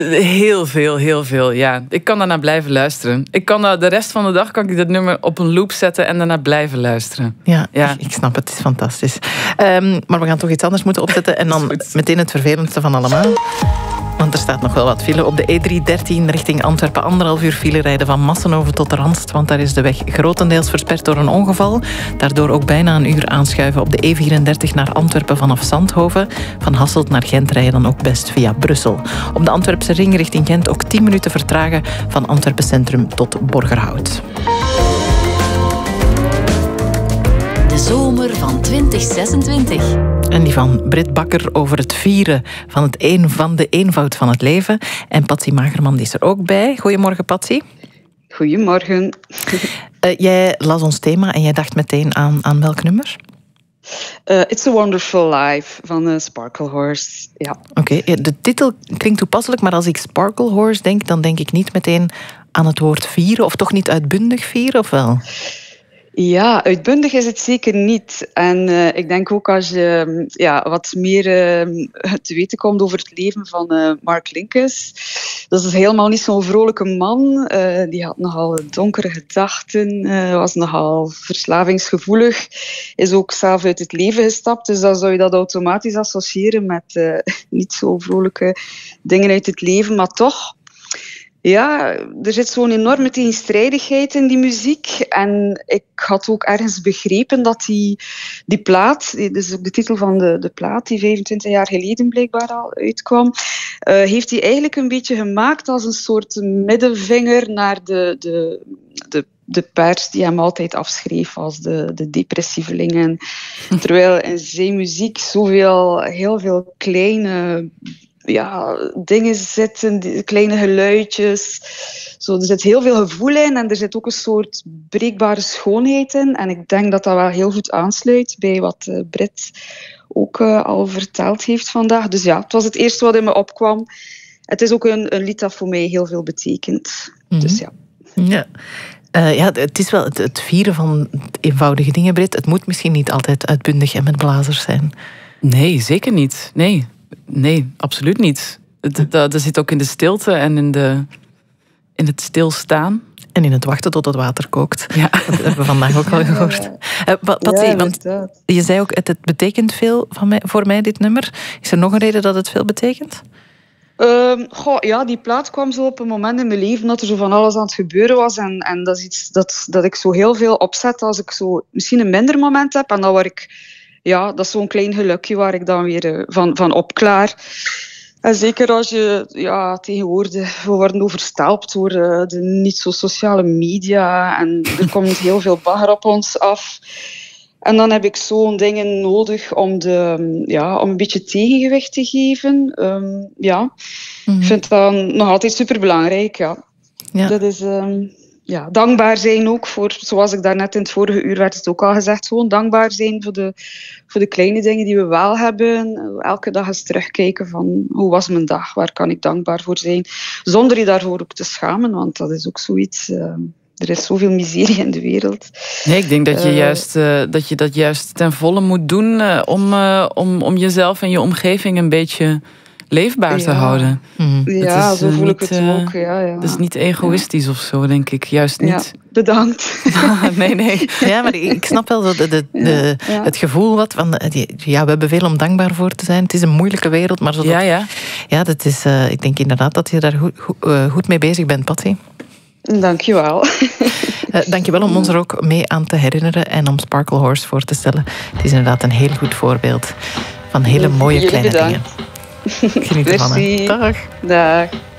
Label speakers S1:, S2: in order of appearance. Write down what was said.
S1: Heel veel, ja. Ik kan daarna blijven luisteren. De rest van de dag kan ik dat nummer op een loop zetten en daarna blijven luisteren.
S2: Ja. Ik snap het. Het is fantastisch. Maar we gaan toch iets anders moeten opzetten. En dan meteen het vervelendste van allemaal. Want er staat nog wel wat file. Op de E313 richting Antwerpen 1,5 uur file rijden van Massenhoven tot Randst. Want daar is de weg grotendeels versperd door een ongeval. Daardoor ook bijna een uur aanschuiven op de E34 naar Antwerpen vanaf Zandhoven. Van Hasselt naar Gent rijden dan ook best via Brussel. Op de Antwerpse ring richting Gent ook 10 minuten vertragen van Antwerpen Centrum tot Borgerhout.
S3: De zomer van 2026.
S2: En die van Brit Bakker over het vieren van de eenvoud van het leven. En Patsy Magerman is er ook bij. Goedemorgen, Patsy.
S4: Goedemorgen.
S2: Jij las ons thema en jij dacht meteen aan welk nummer?
S4: It's a Wonderful Life van Sparkle Horse. Ja.
S2: Oké, de titel klinkt toepasselijk, maar als ik Sparkle Horse denk, dan denk ik niet meteen aan het woord vieren, of toch niet uitbundig vieren, of wel?
S4: Ja, uitbundig is het zeker niet. En ik denk ook als je wat meer te weten komt over het leven van Mark Linkous. Dat is helemaal niet zo'n vrolijke man. Die had nogal donkere gedachten, was nogal verslavingsgevoelig. Is ook zelf uit het leven gestapt. Dus dan zou je dat automatisch associëren met niet zo vrolijke dingen uit het leven. Maar toch... Ja, er zit zo'n enorme tegenstrijdigheid in die muziek. En ik had ook ergens begrepen dat die plaat, dus ook de titel van de plaat, die 25 jaar geleden blijkbaar al uitkwam, heeft hij eigenlijk een beetje gemaakt als een soort middenvinger naar de pers die hem altijd afschreef als de depressievelingen. Terwijl in zijn muziek heel veel kleine... dingen zitten, kleine geluidjes. Zo, er zit heel veel gevoel in en er zit ook een soort breekbare schoonheid in. En ik denk dat dat wel heel goed aansluit bij wat Brit ook al verteld heeft vandaag. Dus ja, het was het eerste wat in me opkwam. Het is ook een lied dat voor mij heel veel betekent. Mm-hmm. Dus ja.
S2: Ja. Het is wel het vieren van eenvoudige dingen, Brit. Het moet misschien niet altijd uitbundig en met blazers zijn.
S1: Nee, zeker niet. Nee, absoluut niet. Dat zit ook in de stilte en in het stilstaan.
S2: En in het wachten tot het water kookt.
S1: Ja.
S2: Dat hebben we vandaag ook al gehoord. Patsy, want je zei ook, het betekent veel voor mij, dit nummer. Is er nog een reden dat het veel betekent?
S4: Die plaat kwam zo op een moment in mijn leven dat er zo van alles aan het gebeuren was. En dat is iets dat ik zo heel veel opzet als ik zo misschien een minder moment heb. En dan waar ik... Ja, dat is zo'n klein gelukje waar ik dan weer van opklaar. En zeker als je tegenwoordig... We worden overstelpt door de niet zo sociale media. En er komt heel veel bagger op ons af. En dan heb ik zo'n dingen nodig om een beetje tegengewicht te geven. Ik vind dat nog altijd superbelangrijk. Ja. Dat is... dankbaar zijn ook voor, zoals ik daarnet in het vorige uur werd het ook al gezegd, gewoon dankbaar zijn voor de kleine dingen die we wel hebben. Elke dag eens terugkijken van hoe was mijn dag, waar kan ik dankbaar voor zijn, zonder je daarvoor ook te schamen, want dat is ook zoiets... Er is zoveel miserie in de wereld.
S1: Nee, ik denk dat je dat juist ten volle moet doen om jezelf en je omgeving een beetje... leefbaar te houden.
S4: Ja, zo voel ik het ook. Ja.
S1: Het is niet egoïstisch of zo, denk ik. Juist niet.
S4: Ja, bedankt.
S1: Nee.
S2: Ja, maar ik snap wel het gevoel wat van... we hebben veel om dankbaar voor te zijn. Het is een moeilijke wereld, maar zo... Ja, dat is... ik denk inderdaad dat je daar goed mee bezig bent, Patsy.
S4: Dank je wel.
S2: Dank je wel om ons er ook mee aan te herinneren en om Sparkle Horse voor te stellen. Het is inderdaad een heel goed voorbeeld van hele mooie kleine dingen. Geniet ervan.
S4: Dag.